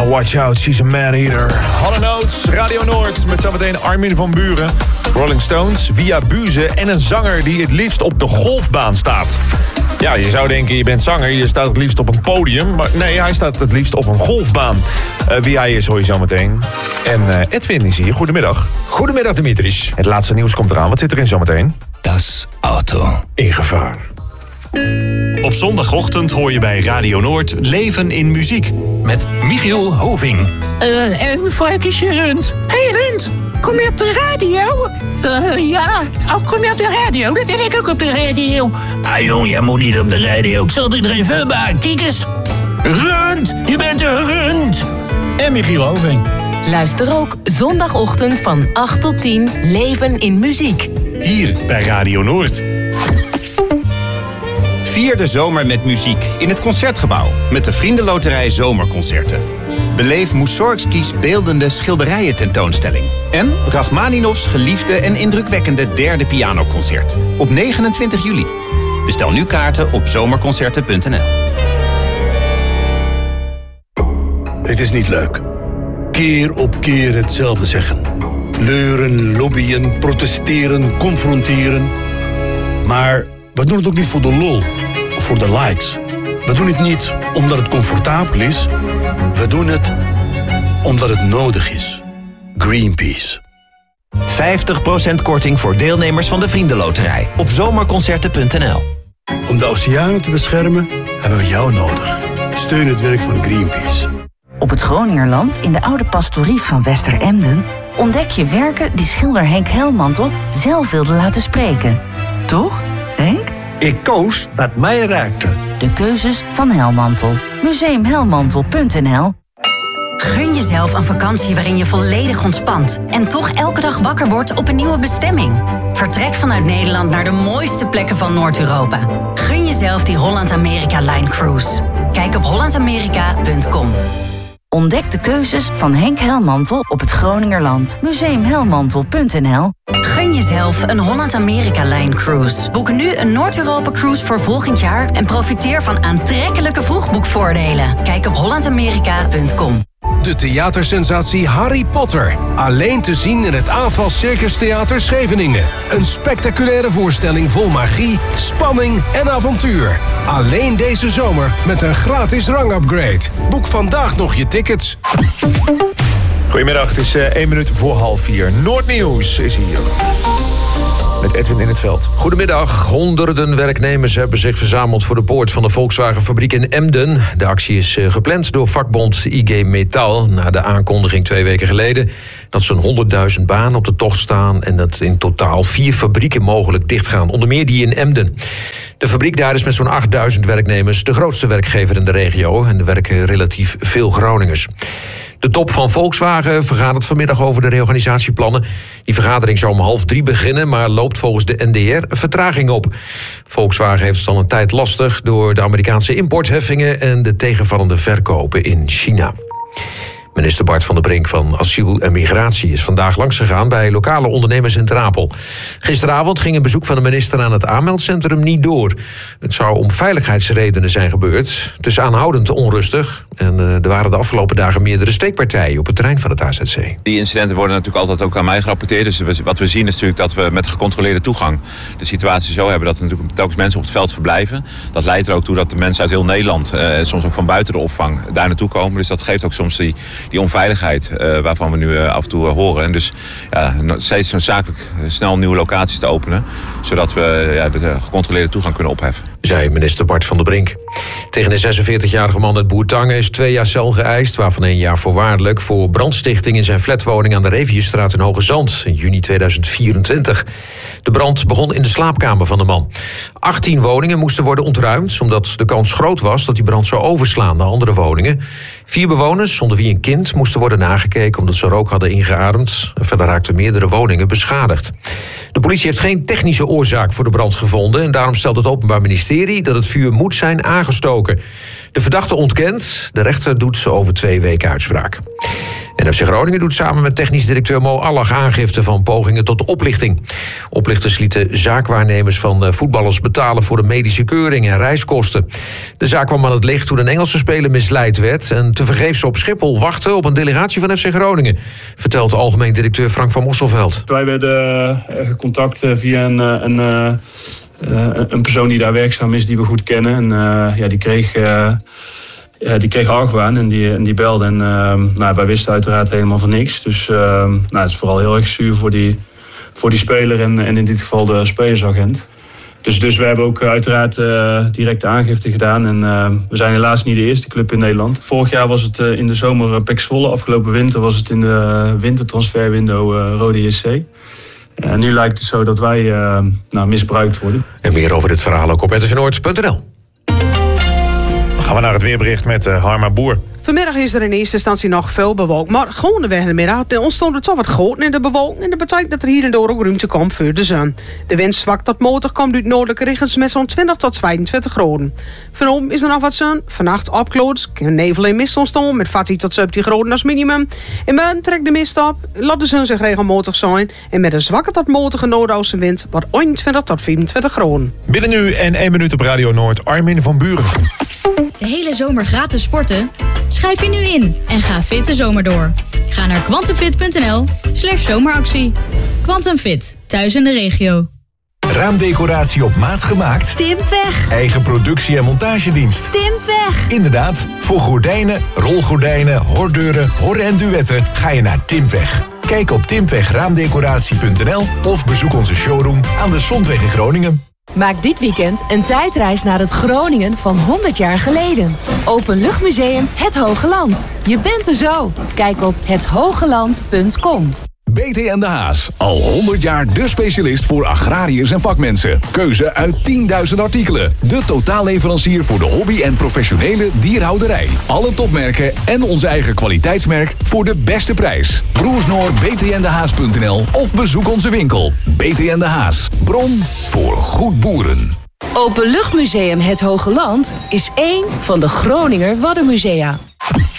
Oh, watch out, she's a man-eater. Hall & Oates, Radio Noord, met zometeen Armin van Buuren. Rolling Stones, Via Buze en een zanger die het liefst op de golfbaan staat. Ja, je zou denken, je bent zanger, je staat het liefst op een podium. Maar nee, hij staat het liefst op een golfbaan. Wie hij is, hoor je zo meteen. En Edwin is hier, goedemiddag. Goedemiddag, Dimitris. Het laatste nieuws komt eraan, wat zit erin zometeen? Das Auto in gevaar. Op zondagochtend hoor je bij Radio Noord Leven in Muziek met Michiel Hoving. Volkjes Rund. Hey Rund, kom je op de radio? Ja, of kom je op de radio? Dat wil ik ook op de radio. Ah jong, jij moet niet op de radio. Ik zal het iedereen vulbaar. Kijk eens. Rund, je bent een rund. En Michiel Hoving. Luister ook zondagochtend van 8 tot 10 Leven in Muziek. Hier bij Radio Noord. Vier de zomer met muziek in het Concertgebouw met de Vriendenloterij Zomerconcerten. Beleef Mussorgskis beeldende schilderijen tentoonstelling. En Rachmaninovs geliefde en indrukwekkende derde pianoconcert. Op 29 juli. Bestel nu kaarten op zomerconcerten.nl. Het is niet leuk. Keer op keer hetzelfde zeggen. Leuren, lobbyen, protesteren, confronteren. Maar we doen het ook niet voor de lol of voor de likes. We doen het niet omdat het comfortabel is. We doen het omdat het nodig is. Greenpeace. 50% korting voor deelnemers van de Vriendenloterij op zomerconcerten.nl. Om de oceanen te beschermen hebben we jou nodig. Steun het werk van Greenpeace. Op het Groningerland, in de oude pastorie van Westeremden, ontdek je werken die schilder Henk Helmantel zelf wilde laten spreken. Toch, Henk? Ik koos wat mij raakte. De keuzes van Helmantel. Museumhelmantel.nl. Gun jezelf een vakantie waarin je volledig ontspant en toch elke dag wakker wordt op een nieuwe bestemming. Vertrek vanuit Nederland naar de mooiste plekken van Noord-Europa. Gun jezelf die Holland-Amerika-Line Cruise. Kijk op hollandamerika.com. Ontdek de keuzes van Henk Helmantel op het Groningerland. Museumhelmantel.nl. Gun jezelf een Holland-Amerika-Line Cruise. Boek nu een Noord-Europa-cruise voor volgend jaar en profiteer van aantrekkelijke vroegboekvoordelen. Kijk op hollandamerika.com. De theatersensatie Harry Potter. Alleen te zien in het Aanval Circus Theater Scheveningen. Een spectaculaire voorstelling vol magie, spanning en avontuur. Alleen deze zomer met een gratis rangupgrade. Boek vandaag nog je tickets. Goedemiddag, het is 1 minuut voor 3:30. Noordnieuws is hier. Met Edwin in het veld. Goedemiddag. Honderden werknemers hebben zich verzameld voor de poort van de Volkswagen-fabriek in Emden. De actie is gepland door vakbond IG Metall na de aankondiging 2 weken geleden dat zo'n 100.000 banen op de tocht staan en dat in totaal 4 fabrieken mogelijk dichtgaan, onder meer die in Emden. De fabriek daar is met zo'n 8.000 werknemers de grootste werkgever in de regio en er werken relatief veel Groningers. De top van Volkswagen vergadert vanmiddag over de reorganisatieplannen. Die vergadering zou om 2:30 beginnen, maar loopt volgens de NDR vertraging op. Volkswagen heeft het al een tijd lastig door de Amerikaanse importheffingen en de tegenvallende verkopen in China. Minister Bart van der Brink van Asiel en Migratie is vandaag langsgegaan bij lokale ondernemers in Ter Apel. Gisteravond ging een bezoek van de minister aan het aanmeldcentrum niet door. Het zou om veiligheidsredenen zijn gebeurd. Het is aanhoudend onrustig en er waren de afgelopen dagen meerdere steekpartijen op het terrein van het AZC. Die incidenten worden natuurlijk altijd ook aan mij gerapporteerd. Dus wat we zien is natuurlijk dat we met gecontroleerde toegang de situatie zo hebben dat er natuurlijk telkens mensen op het veld verblijven. Dat leidt er ook toe dat de mensen uit heel Nederland, soms ook van buiten de opvang, daar naartoe komen. Dus dat geeft ook soms die onveiligheid waarvan we nu af en toe horen. En dus steeds noodzakelijk snel nieuwe locaties te openen, zodat we de gecontroleerde toegang kunnen opheffen. Zei minister Bart van der Brink. Tegen een 46-jarige man uit Boertangen is 2 jaar cel geëist, waarvan 1 jaar voorwaardelijk voor brandstichting in zijn flatwoning aan de Reviusstraat in Hoge Zand in juni 2024. De brand begon in de slaapkamer van de man. 18 woningen moesten worden ontruimd, omdat de kans groot was dat die brand zou overslaan naar andere woningen. 4 bewoners, onder wie een kind, moesten worden nagekeken omdat ze rook hadden ingeademd. Verder raakten meerdere woningen beschadigd. De politie heeft geen technische oorzaak voor de brand gevonden en daarom stelt het Openbaar Ministerie dat het vuur moet zijn aangestoken. De verdachte ontkent. De rechter doet over 2 weken uitspraak. En FC Groningen doet samen met technisch directeur Mo Allach aangifte van pogingen tot oplichting. Oplichters lieten zaakwaarnemers van voetballers betalen voor de medische keuring en reiskosten. De zaak kwam aan het licht toen een Engelse speler misleid werd en tevergeefs op Schiphol wachtte op een delegatie van FC Groningen, vertelt algemeen directeur Frank van Mosselveld. Wij werden gecontact via een persoon die daar werkzaam is, die we goed kennen. En die kreeg argwaan en die belde. En wij wisten uiteraard helemaal van niks. Dus het is vooral heel erg zuur voor die speler en in dit geval de spelersagent. Dus we hebben ook uiteraard direct de aangifte gedaan. En we zijn helaas niet de eerste club in Nederland. Vorig jaar was het in de zomer PEC Zwolle. Afgelopen winter was het in de wintertransferwindow Rode JC. En nu lijkt het zo dat wij misbruikt worden. En meer over dit verhaal ook op rtvnoord.nl. Dan gaan we naar het weerbericht met Harma Boer. Vanmiddag is er in eerste instantie nog veel bewolkt. Maar gewoon de weg in de middag ontstond er toch wat goten in de bewolking. En dat betekent dat er hier en door ook ruimte komt voor de zon. De wind zwakt tot matig komt uit noordelijke richtings met zo'n 20 tot 22 graden. Vanavond is er nog wat zon. Vannacht opkloots. Nevel en mist ontstaan met 14 tot 17 graden als minimum. En morgen trekt de mist op. Laat de zon zich regelmatig zijn. En met een zwakke tot matige noordoostenwind wordt 21 tot 24 graden. Binnen nu en 1 minuut op Radio Noord, Armin van Buren. De hele zomer gratis sporten? Schrijf je nu in en ga fit de zomer door. Ga naar quantumfit.nl/zomeractie. Quantum Fit, thuis in de regio. Raamdecoratie op maat gemaakt? Timpweg. Eigen productie en montagedienst? Timpweg. Inderdaad, voor gordijnen, rolgordijnen, hordeuren, hor- en duetten ga je naar Timpweg. Kijk op timpwegraamdecoratie.nl of bezoek onze showroom aan de Zondweg in Groningen. Maak dit weekend een tijdreis naar het Groningen van 100 jaar geleden. Openluchtmuseum Het Hoge Land. Je bent er zo. Kijk op hethogeland.com. BT&de Haas. Al 100 jaar de specialist voor agrariërs en vakmensen. Keuze uit 10.000 artikelen. De totaalleverancier voor de hobby- en professionele dierhouderij. Alle topmerken en onze eigen kwaliteitsmerk voor de beste prijs. Broersnoor btndehaas.nl of bezoek onze winkel. BT&de Haas. Bron voor goed boeren. Openluchtmuseum Het Hoge Land is één van de Groninger Waddenmusea.